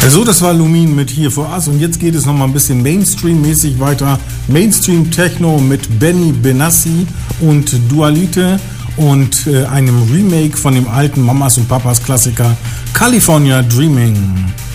So, das war Lumin mit Here for Us und jetzt geht es nochmal ein bisschen Mainstream-mäßig weiter. Mainstream-Techno mit Benny Benassi und Dualite und einem Remake von dem alten Mamas und Papas Klassiker California Dreaming.